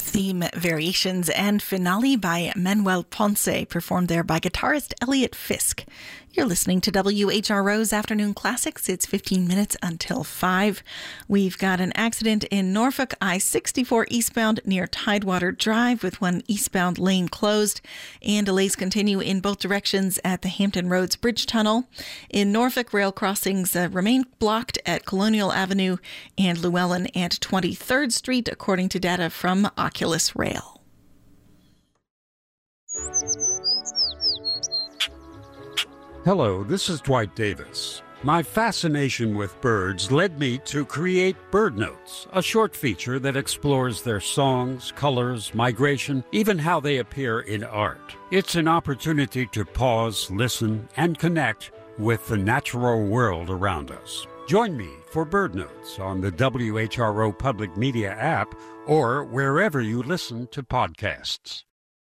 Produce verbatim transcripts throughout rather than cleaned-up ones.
Theme variations and finale by Manuel Ponce, performed there by guitarist Elliot Fisk. You're listening to W H R O's Afternoon Classics. It's fifteen minutes until five. We've got an accident in Norfolk, I sixty-four eastbound near Tidewater Drive, with one eastbound lane closed, and delays continue in both directions at the Hampton Roads Bridge Tunnel. In Norfolk, rail crossings uh, remain blocked at Colonial Avenue and Llewellyn and twenty-third Street, according to data from Oculus Rail. Hello, this is Dwight Davis. My fascination with birds led me to create Bird Notes, a short feature that explores their songs, colors, migration, even how they appear in art. It's an opportunity to pause, listen, and connect with the natural world around us. Join me for Bird Notes on the W H R O Public Media app or wherever you listen to podcasts.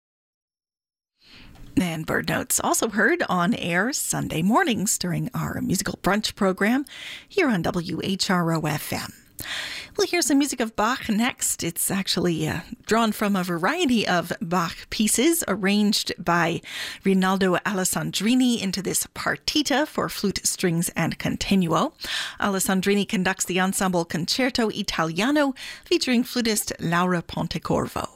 And Bird Notes also heard on air Sunday mornings during our musical brunch program here on W H R O F M. We'll hear some music of Bach next. It's actually uh, drawn from a variety of Bach pieces arranged by Rinaldo Alessandrini into this partita for flute, strings, and continuo. Alessandrini conducts the ensemble Concerto Italiano featuring flutist Laura Pontecorvo.